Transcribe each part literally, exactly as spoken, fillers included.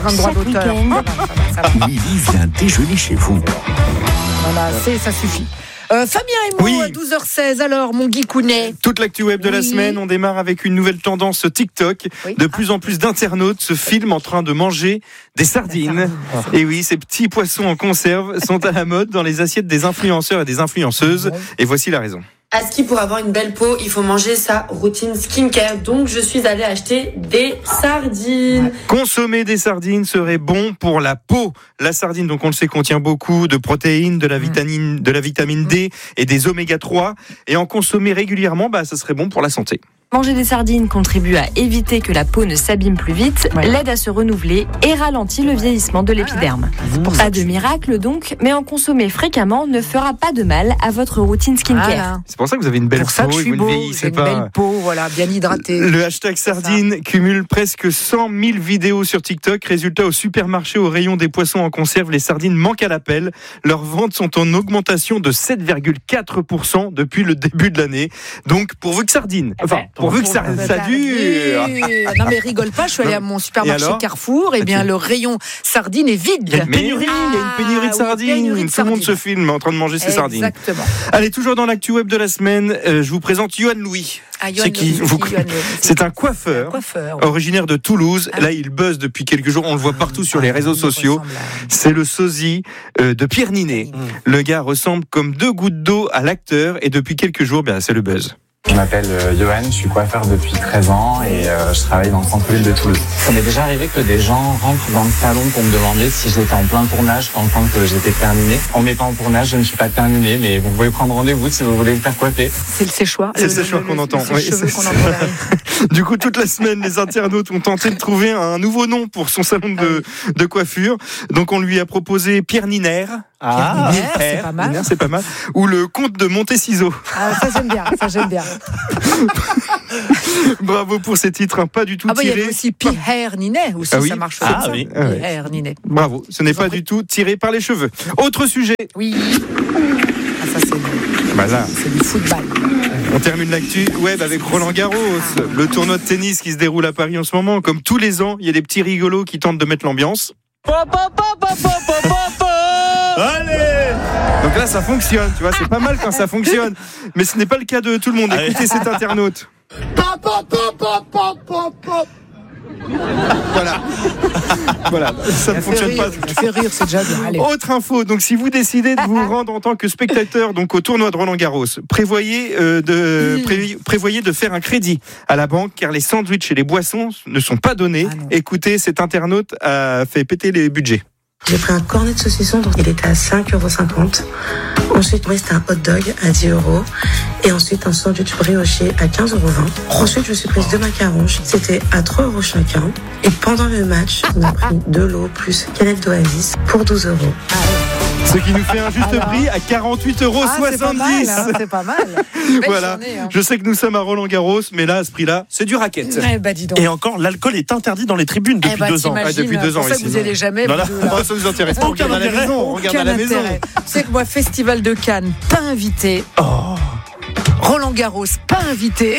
Un droit Chaque d'auteur. week-end. Ça va, ça va, ça va. Willy vient déjeuner chez vous. Voilà, c'est, ça suffit. Euh, Fabien Emo, Oui. à douze heures seize, alors, mon Guicounet. Toute l'actu web de la Oui. semaine, on démarre avec une nouvelle tendance TikTok. Oui. De plus en plus d'internautes se filment en train de manger des sardines. Et oui, ces petits poissons en conserve sont à la mode dans les assiettes des influenceurs et des influenceuses. Et voici la raison. À ski, pour avoir une belle peau, il faut manger sa routine skincare. Donc, je suis allée acheter des sardines. Consommer des sardines serait bon pour la peau. La sardine, donc on le sait, contient beaucoup de protéines, de la vitamine, de la vitamine D et des oméga trois. Et en consommer régulièrement, bah, ça serait bon pour la santé. Manger des sardines contribue à éviter que la peau ne s'abîme plus vite, Ouais. l'aide à se renouveler et ralentit le vieillissement de l'épiderme. Pas de miracle donc, mais en consommer fréquemment ne fera pas de mal à votre routine skincare. Voilà. C'est pour ça que vous avez une belle Pour ça peau que je et suis vous ne beau, vieillissez j'ai une pas. belle peau, voilà, bien hydratée. Le hashtag sardine cumule presque cent mille vidéos sur TikTok. Résultat, au supermarché, au rayon des poissons en conserve, les sardines manquent à l'appel. Leurs ventes sont en augmentation de sept virgule quatre pour cent depuis le début de l'année. Donc, pourvu que sardine. Enfin, pourvu que ça, ça dure. Non mais rigole pas, je suis allée à mon supermarché Et alors Carrefour, et bien le rayon sardines est vide. Il y a une pénurie, il y a une pénurie de Ah, oui, sardines. pénurie de Tout le monde sardines. se filme en train de manger ses sardines. Exactement. Allez, toujours dans l'actu web de la semaine, euh, je vous présente Yohan Louis. Ah, C'est Yohan qui Louis, Vous- qui, Yohan Louis C'est un coiffeur. Un coiffeur. oui. Originaire de Toulouse, Ah. là il buzz depuis quelques jours, on le voit partout sur les réseaux Il sociaux. ressemble à- C'est le sosie euh, de Pierre Ninet. Le gars ressemble comme deux gouttes d'eau à l'acteur et depuis quelques jours, bien, c'est le buzz. Je m'appelle euh, Johan, je suis coiffeur depuis treize ans et euh, je travaille dans le centre-ville de Toulouse. Ça m'est déjà arrivé que des gens rentrent dans le salon pour me demander si j'étais en plein tournage pendant que j'étais terminé. On n'est pas en tournage, je ne suis pas terminé, mais vous pouvez prendre rendez-vous si vous voulez me faire coiffer. C'est le séchoir. C'est le séchoir qu'on entend, C'est oui, le cheveu c'est qu'on ça. entend derrière. Du coup, toute la semaine, les internautes ont tenté de trouver un nouveau nom pour son salon de, de coiffure. Donc on lui a proposé Pierre Niner. Ah, Niner, c'est pas mal. Niner, c'est pas mal. Ou le comte de Monteciso. Ah, ça j'aime bien, ça j'aime bien. Bravo pour ces titres, hein, pas du tout Ah bah il y tirés. avait aussi Pierre Ninet aussi, Ah oui. ça marche Ah comme ça. oui. Ah oui. Pierre Ninet. Bravo, ce n'est pas du tout tiré par les cheveux. Autre sujet. Oui. Ah, ça c'est, Bah là, c'est du football. on termine l'actu web avec Roland Garros, le tournoi de tennis qui se déroule à Paris en ce moment. Comme tous les ans, il y a des petits rigolos qui tentent de mettre l'ambiance. Allez! Donc là, ça fonctionne, tu vois, c'est pas mal quand ça fonctionne. Mais ce n'est pas le cas de tout le monde. Écoutez cet internaute. Voilà. Voilà, ça ne fonctionne pas. Tu fais rire, c'est déjà bien. Allez. Autre info, donc si vous décidez de vous rendre en tant que spectateur donc au tournoi de Roland Garros, prévoyez euh, de pré- prévoyez de faire un crédit à la banque car les sandwichs et les boissons ne sont pas donnés. Ah non. Écoutez, cet internaute a fait péter les budgets. J'ai pris un cornet de saucisson, donc il était à cinq euros cinquante. Ensuite, oui, c'était un hot dog à dix euros. Et ensuite, un sandwich brioché à quinze euros vingt. Ensuite, je me suis prise deux macarons. C'était à trois euros chacun. Et pendant le match, on a pris de l'eau plus canette d'oasis pour douze euros. Ce qui nous fait un juste prix à quarante-huit euros Ah, c'est pas mal, soixante-dix. hein, c'est pas mal. Belle Voilà. journée, hein. Je sais que nous sommes à Roland Garros, mais là, à ce prix-là, c'est du racket. Eh bah dis donc. Et encore, l'alcool est interdit dans les tribunes depuis Eh bah, deux ans. t'imagines, Ouais, depuis deux ans pour ça ici. que vous allez jamais. Voilà. vous deux, là. Oh, ça nous intéresse pas. On Aucun regarde à la intérêt. maison. On regarde à la Aucun maison. intérêt. Tu sais que moi, Festival de Cannes, pas invité. Oh. Roland Garros, pas invité.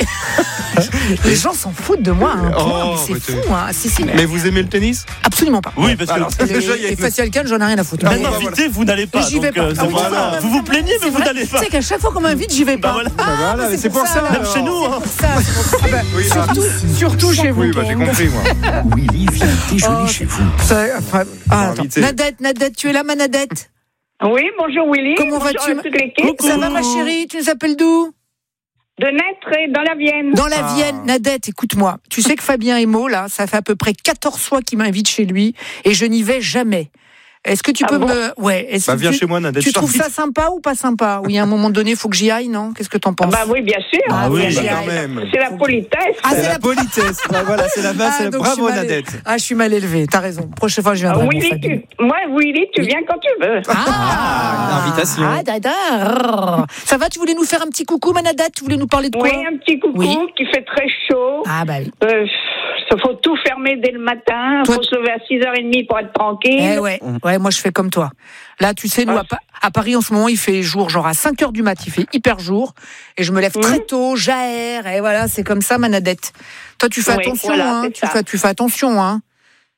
Les gens s'en foutent de moi. Hein. Oh, Point, mais c'est mais fou. t'es- Hein. Si, si. Mais vous aimez le tennis? Absolument pas. Oui, parce que Alors, Et, déjà, il y a les, et une- Festival Cannes, j'en ai rien à foutre. même bah, invité, vous n'allez pas. j'y vais donc, pas. euh, Ah c'est oui, pour ça ça. va. Vous vous plaignez, mais C'est vous vrai. n'allez pas. Tu sais qu'à chaque fois qu'on m'invite, j'y vais pas. Bah voilà. Ah, Bah voilà, mais c'est pour ça, alors. Même chez nous. Hein. C'est ça, c'est pour ça. Ah bah, Oui, surtout, surtout chez vous. Oui, bah, j'ai Ken. compris, moi. Willy vient déjeuner Oh. chez vous. Ça, enfin, ah, attends. invité. Nadette, Nadette, tu es là, ma Nadette? Oui, bonjour Willy. Comment bonjour vas-tu, à ma- toute l'équipe. Ça va, ma chérie? Tu nous appelles d'où? De naître dans la Vienne. Dans la Ah. Vienne. Nadette, écoute-moi. Tu sais que Fabien Emo, là, ça fait à peu près quatorze fois qu'il m'invite chez lui et je n'y vais jamais. Est-ce que tu Ah peux bon me... Ouais. Est-ce Bah, que viens tu... chez moi, Nadette. Tu je trouves t'invite. ça sympa ou pas sympa? Oui, à un moment donné, il faut que j'y aille, non? Qu'est-ce que t'en penses? Bah oui, bien sûr. Ah oui, C'est bah, la- quand même. C'est la politesse. Ah, C'est c'est la la- politesse. Bah, voilà, c'est la base. Ah, c'est la- donc je suis Bravo, mal- Nadette. Ah, je suis mal élevée, t'as raison. Prochaine fois, je viendrai. Ah, mon Willy, Fabien. tu... Moi, Willy, tu viens quand tu veux. Ah, une invitation. Ah, dada. Ça va, tu voulais nous faire un petit coucou, ma Nadette? Tu voulais nous parler de quoi? Oui, un petit coucou Oui. qui fait très chaud. Ah, bah oui. Euh, Il faut tout fermer dès le matin. Il Toi, faut se lever à six heures trente pour être tranquille. Eh ouais, ouais, moi je fais comme toi. Là, tu sais, nous, à, Pa- à Paris, en ce moment, il fait jour, genre à cinq heures du mat, il fait hyper jour. Et je me lève très tôt, j'aère, et voilà, c'est comme ça, ma Nadette. Toi, tu fais Oui, attention, voilà, hein. c'est Tu ça. fais, tu fais attention, hein.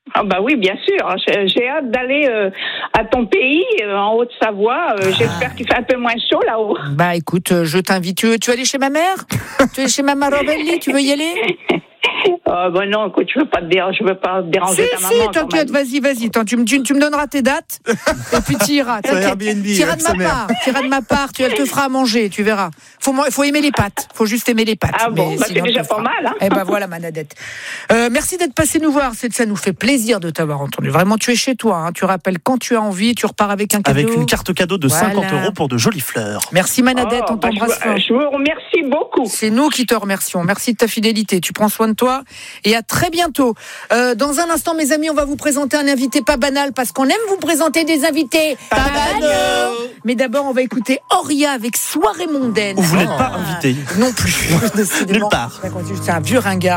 Ah bah oui, bien sûr. J'ai, j'ai hâte d'aller euh, à ton pays, euh, en Haute-Savoie. Euh, Ah. J'espère qu'il fait un peu moins chaud là-haut. Bah écoute, euh, je t'invite. Tu veux, tu veux aller chez ma mère? Tu veux aller chez Maman Robelli? Tu veux y aller? Oh bah non, écoute, je veux pas te déranger, je veux pas déranger Si, ta si, maman. quand t'inquiète, même. vas-y, vas-y. Attends, tu, me- tu, tu me donneras tes dates et puis tu iras. Sur T'inquiète. Airbnb, Tu iras avec de sa ma mère. part. Tu iras de ma part. Tu, elle te fera à manger, tu verras. Faut, mo- faut aimer les pâtes. Faut juste aimer les pâtes. Ah bon, Mais bah, sinon, c'est déjà elle te fera. pas mal, hein. Eh ben voilà, Manadette. Euh, merci d'être passé nous voir. C'est, ça nous fait plaisir de t'avoir entendu. Vraiment, tu es chez toi. Hein. Tu rappelles quand tu as envie. Tu repars avec un cadeau. Avec une carte cadeau de Voilà. cinquante euros pour de jolies fleurs. Merci Manadette, Oh, on bah, je, t'embrasse vous, fort. je vous remercie beaucoup. C'est nous qui te remercions. Merci de ta fidélité. Tu prends soin de toi et à très bientôt. Euh, dans un instant, mes amis, on va vous présenter un invité pas banal parce qu'on aime vous présenter des invités pas banaux. Mais d'abord, on va écouter Auria avec Soirée mondaine. Ou vous n'êtes pas invité. Non plus. Décidément. Nulle part. C'est un vieux ringard.